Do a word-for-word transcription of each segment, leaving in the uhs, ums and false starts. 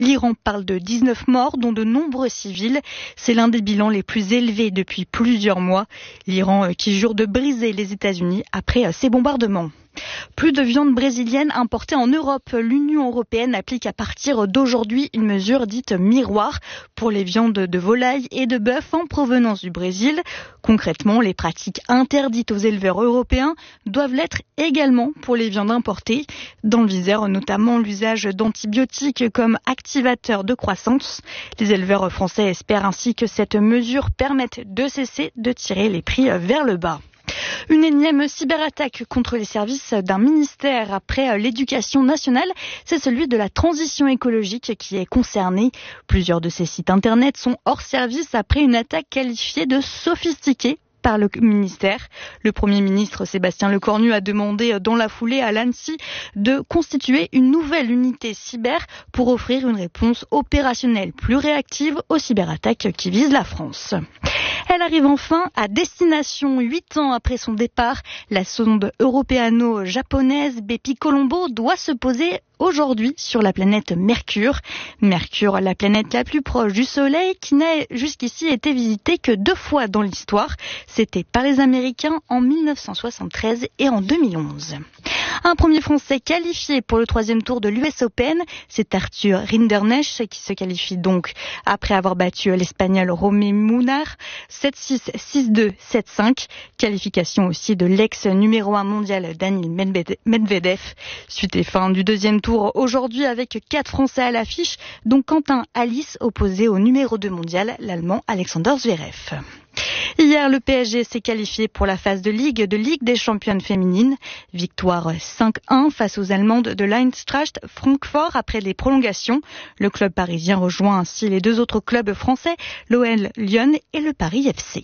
L'Iran parle de dix-neuf morts, dont de nombreux civils. C'est l'un des bilans les plus élevés depuis plusieurs mois. L'Iran qui jure de briser les États-Unis après ces bombardements. Plus de viande brésilienne importée en Europe. L'Union européenne applique à partir d'aujourd'hui une mesure dite miroir pour les viandes de volaille et de bœuf en provenance du Brésil. Concrètement, les pratiques interdites aux éleveurs européens doivent l'être également pour les viandes importées. Dans le viseur, notamment l'usage d'antibiotiques comme activateurs de croissance. Les éleveurs français espèrent ainsi que cette mesure permette de cesser de tirer les prix vers le bas. Une énième cyberattaque contre les services d'un ministère après l'éducation nationale, c'est celui de la transition écologique qui est concerné. Plusieurs de ces sites internet sont hors service après une attaque qualifiée de sophistiquée par le ministère. Le Premier ministre Sébastien Lecornu a demandé dans la foulée à l'ANSSI de constituer une nouvelle unité cyber pour offrir une réponse opérationnelle plus réactive aux cyberattaques qui visent la France. Elle arrive enfin à destination. Huit ans après son départ, la sonde européano-japonaise Bepi Colombo doit se poser aujourd'hui sur la planète Mercure. Mercure, la planète la plus proche du Soleil, qui n'a jusqu'ici été visitée que deux fois dans l'histoire. C'était par les Américains en mille neuf cent soixante-treize et en deux mille onze. Un premier Français qualifié pour le troisième tour de l'U S Open, c'est Arthur Rinderknecht qui se qualifie donc après avoir battu l'Espagnol Romain Munar sept six, six deux, sept cinq. Qualification aussi de l'ex numéro un mondial Daniil Medvedev. Suite et fin du deuxième tour aujourd'hui avec quatre Français à l'affiche, dont Quentin Alice opposé au numéro deux mondial, l'Allemand Alexander Zverev. Hier, le P S G s'est qualifié pour la phase de Ligue de Ligue des championnes féminines. Victoire cinq un face aux Allemandes de l'Eintracht Francfort après les prolongations. Le club parisien rejoint ainsi les deux autres clubs français, l'O L Lyon et le Paris F C.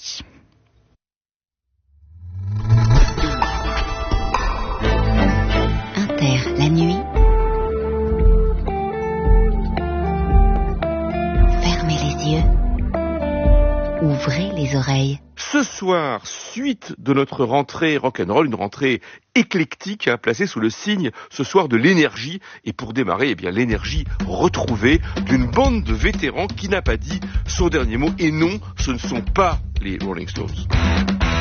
Inter, la nuit. Fermez les yeux. Ouvrez les oreilles. Ce soir, suite de notre rentrée rock'n'roll, une rentrée éclectique, hein, placée sous le signe ce soir de l'énergie. Et pour démarrer, eh bien l'énergie retrouvée d'une bande de vétérans qui n'a pas dit son dernier mot. Et non, ce ne sont pas les Rolling Stones.